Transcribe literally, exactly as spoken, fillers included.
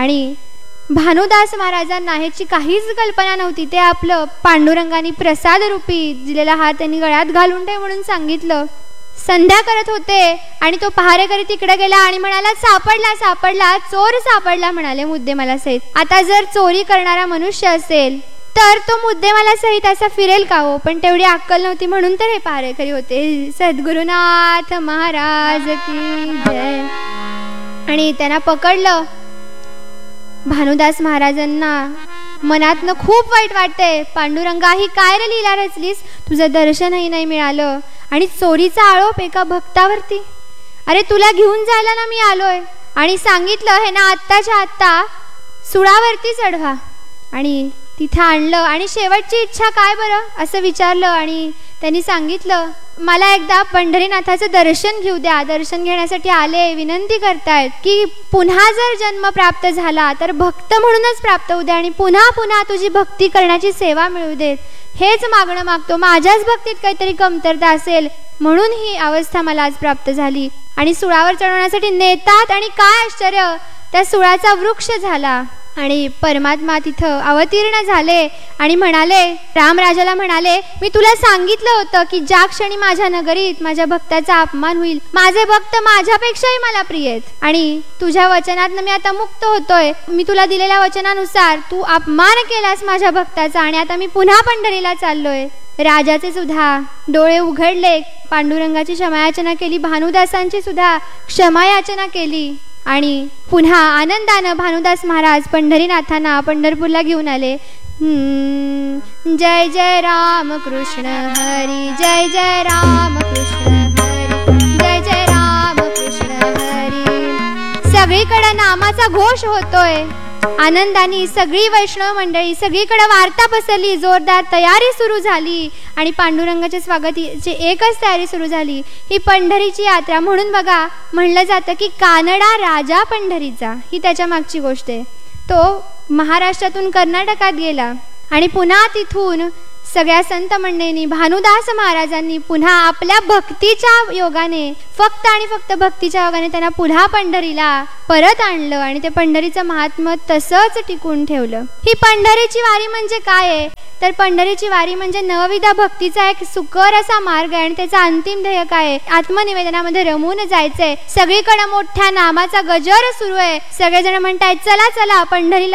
आणि भानुदास महाराजांना ह्याची काहीच कल्पना नव्हती. ते आपलं पांडुरंगाने प्रसाद रूपी दिलेला हात त्यांनी गळ्यात घालून ठेव म्हणून सांगितलं. संध्या करत होते आणि तो पहारेकरी तिकडे गेला आणि म्हणाला, सापडला सापडला चोर सापडला म्हणाले मुद्देमाला सहित. आता जर चोरी करणारा मनुष्य असेल तर तो मुद्देमाला सहित असा फिरेल का हो? पण तेवढी अक्कल नव्हती म्हणून तर हे पहारेकरी होते. सद्गुरुनाथ महाराज की जय. आणि त्यांना पकडलं. भानुदास महाराजांना मनातनं खूप वाईट वाटते. पांडुरंगा, ही काय रे लीला रचलीस? तुझं दर्शनही नाही मिळालं आणि चोरीचा आरोप एका भक्तावरती. अरे तुला घेऊन जायला ना मी आलोय आणि सांगितलं हे ना आत्ताच्या आत्ता सुळावरती चढवा. आणि तिथं आणलं आणि शेवटची इच्छा काय बरं असं विचारलं. आणि त्यांनी सांगितलं, मला एकदा पंढरीनाथाचं दर्शन घेऊ द्या. दर्शन घेण्यासाठी आले, विनंती करतायत की पुन्हा जर जन्म प्राप्त झाला तर भक्त म्हणूनच प्राप्त होऊ दे आणि पुन्हा पुन्हा तुझी भक्ती करण्याची सेवा मिळू देत. हेच मागणं मागतो. माझ्याच भक्तीत काहीतरी कमतरता असेल म्हणून ही अवस्था मला आज प्राप्त झाली. आणि सुळावर चढवण्यासाठी नेतात आणि काय आश्चर्य, त्या सुळाचा वृक्ष झाला आणि परमात्मा तिथं अवतीर्ण झाले आणि म्हणाले, रामराजाला म्हणाले, मी तुला सांगितलं होतं की ज्या क्षणी माझ्या नगरीत माझ्या भक्ताचा अपमान होईल, माझे भक्त माझ्यापेक्षाही मला प्रिय आहेत आणि तुझ्या वचनातनं मी आता मुक्त होतोय. मी तुला दिलेल्या वचनानुसार तू अपमान केलास माझ्या भक्ताचा आणि आता मी पुन्हा पंढरीला चाललोय. राजाचे सुद्धा डोळे उघडले. पांडुरंगाची क्षमायाचना केली, भानुदासांची सुद्धा क्षमायाचना केली आणि पुन्हा आनंदानं भानुदास महाराज पंढरीनाथांना पंढरपूरला घेऊन आले. जय जय राम कृष्ण हरी, जय जय राम कृष्ण हरी, जय जय राम कृष्ण हरी. सगळीकडे नामाचा घोष होतोय. आनंदाने सगळी वैष्णव मंडळी, सगळीकडे वार्ता पसरली. जोरदार तयारी सुरू झाली आणि पांडुरंगाच्या स्वागताची एकच तयारी सुरू झाली, ही पंढरीची यात्रा. म्हणून बघा म्हणलं जातं की कानडा राजा पंढरीचा, ही त्याच्या मागची गोष्ट आहे. तो महाराष्ट्रातून कर्नाटकात गेला आणि पुन्हा तिथून सगळ्या संत मंडळींनी, भानुदास महाराजांनी पुन्हा आपल्या भक्तीच्या योगाने, फक्त आणि फक्त भक्तीच्या योगाने त्यांना पुन्हा पंढरीला परत आणलं आणि ते पंढरीचं महात्म्य तसंच टिकून ठेवलं. ही पंढरीची वारी म्हणजे काय आहे तर पंढरीची वारी म्हणजे नवविधा भक्तीचा एक सुकर असा मार्ग आहे आणि त्याचा अंतिम ध्येय काय आहे, आत्मनिवेदनामध्ये रमून जायचंय. सगळीकडे मोठ्या नामाचा गजर सुरू आहे. सगळेजण म्हणतायत चला चला पंढरीला